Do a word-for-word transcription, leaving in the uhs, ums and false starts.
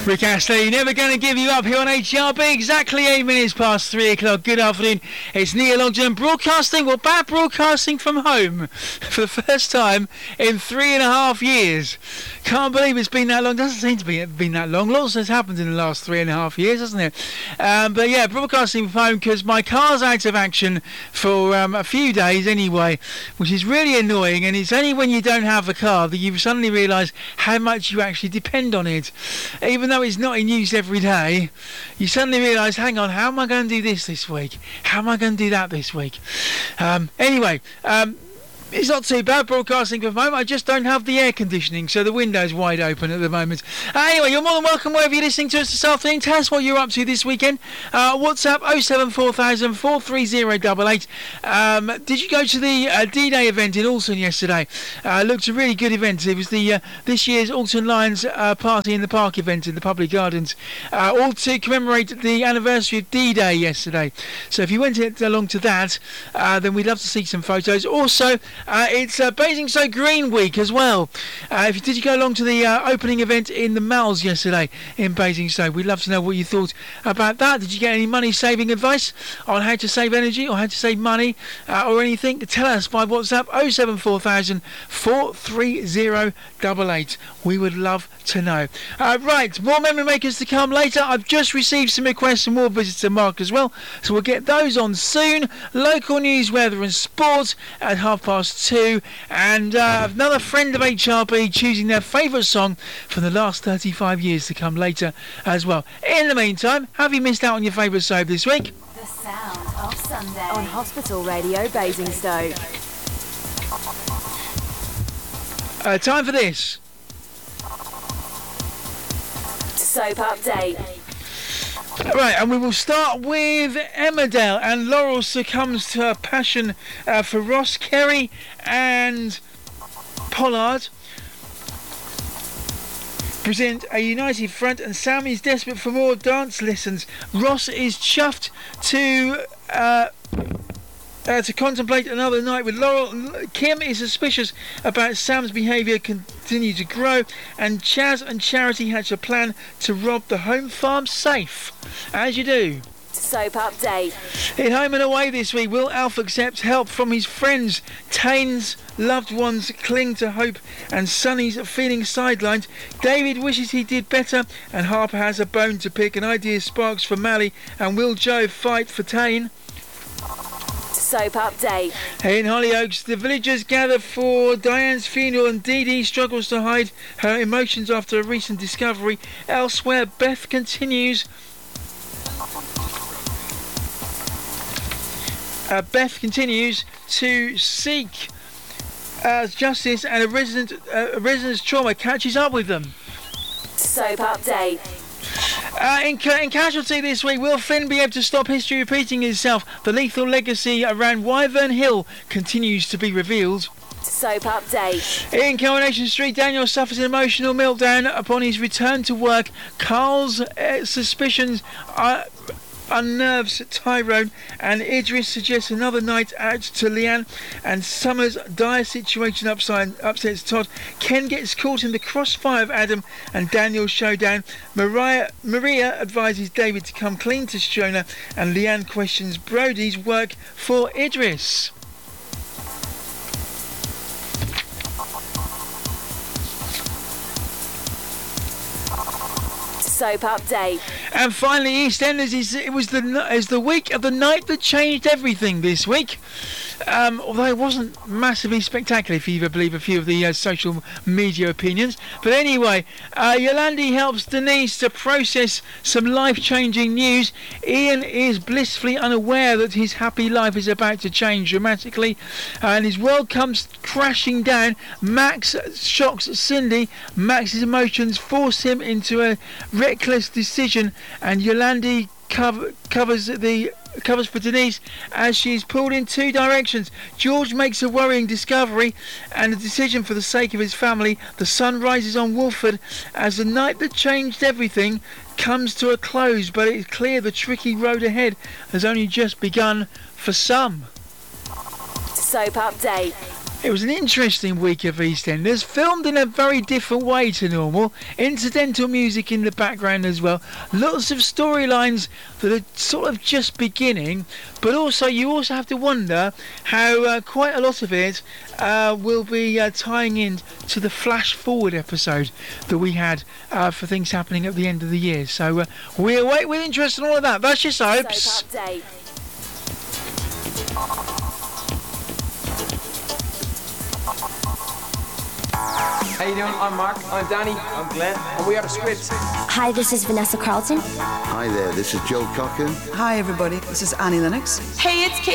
Rick Astley, never going to give you up here on H R B, exactly eight minutes past three o'clock. Good afternoon, it's Neil Ogden broadcasting, well, back broadcasting from home for the first time in three and a half years. Can't believe it's been that long. Doesn't seem to be been that long. Lots has happened in the last three and a half years, hasn't it? Um, but yeah, broadcasting from home because my car's out of action for um, a few days anyway, which is really annoying. And it's only when you don't have a car that you suddenly realise how much you actually depend on it. Even though it's not in use every day, you suddenly realise, hang on, how am I going to do this this week? How am I going to do that this week? Um, anyway, um, it's not too bad broadcasting from home. I just don't have the air conditioning, so the window's wide open at the moment. Uh, anyway, you're more than welcome wherever you're listening to us this afternoon. Tell us what you're up to this weekend. Uh, WhatsApp oh seven four thousand, four three oh eight eight. Um, did you go to the uh, D-Day event in Alton yesterday? Uh, looked a really good event. It was the uh, this year's Alton Lions uh, Party in the Park event in the public gardens, uh, all to commemorate the anniversary of D-Day yesterday. So if you went along to that, uh, then we'd love to see some photos. Also, Uh, it's uh, Basingstoke Green Week as well. Uh, if you, did you go along to the uh, opening event in the Malls yesterday in Basingstoke? We'd love to know what you thought about that. Did you get any money saving advice on how to save energy or how to save money uh, or anything? Tell us by WhatsApp oh seven four thousand, four three oh eight eight. We would love to know. Uh, right, more memory makers to come later. I've just received some requests from more visits to Mark as well, so we'll get those on soon. Local news, weather and sport at half past two, and uh, another friend of H R B choosing their favourite song from the last thirty-five years to come later as well. In the meantime, have you missed out on your favourite soap this week? The sound of Sunday on Hospital Radio Basingstoke. Uh, time for this. Soap update. Right, and we will start with Emmerdale, and Laurel succumbs to her passion uh, for Ross, Kerry and Pollard. Present a united front, and Sam is desperate for more dance lessons. Ross is chuffed to uh, uh, to contemplate another night with Laurel. Kim is suspicious about Sam's behaviour continue to grow, and Chaz and Charity hatch a plan to rob the home farm safe. As you do. Soap update. In Home and Away this week, will Alf accept help from his friends? Tane's loved ones cling to hope, and Sonny's feeling sidelined. David wishes he did better, and Harper has a bone to pick. An idea sparks for Mally, and will Joe fight for Tane? Soap update. In Hollyoaks, the villagers gather for Diane's funeral, and Dee Dee struggles to hide her emotions after a recent discovery. Elsewhere, Beth continues uh, Beth continues to seek uh, justice, and a resident uh, a resident's trauma catches up with them. Soap update. Uh, in, ca- in Casualty this week, will Finn be able to stop history repeating itself? The lethal legacy around Wyvern Hill continues to be revealed. Soap update. In Coronation Street, Daniel suffers an emotional meltdown upon his return to work. Carl's uh, suspicions are... unnerves Tyrone, and Idris suggests another night out to Leanne, and Summer's dire situation upside, upsets Todd. Ken gets caught in the crossfire of Adam and Daniel's showdown. Maria, Maria advises David to come clean to Shona, and Leanne questions Brody's work for Idris. Soap update. And finally, EastEnders is it was the is the week of the night that changed everything this week. Um, although it wasn't massively spectacular, if you even believe a few of the uh, social media opinions. But anyway, uh, Yolandi helps Denise to process some life-changing news. Ian is blissfully unaware that his happy life is about to change dramatically, and his world comes crashing down. Max shocks Cindy. Max's emotions force him into a reckless decision, and Yolandi cover, covers the covers for Denise as she is pulled in two directions. George makes a worrying discovery and a decision for the sake of his family. The sun rises on Wolford as the night that changed everything comes to a close, but it's clear the tricky road ahead has only just begun for some. Soap update. It was an interesting week of EastEnders, filmed in a very different way to normal. Incidental music in the background as well. Lots of storylines that are sort of just beginning, but also you also have to wonder how uh, quite a lot of it uh, will be uh, tying in to the flash forward episode that we had uh, for things happening at the end of the year. So uh, we await with interest on all of that. That's your soaps. Soap update. How you doing? I'm Mark. I'm Danny. I'm Glenn. And we are the Scripts. Hi, this is Vanessa Carlton. Hi there, this is Joe Cocker. Hi everybody, this is Annie Lennox. Hey, it's Kate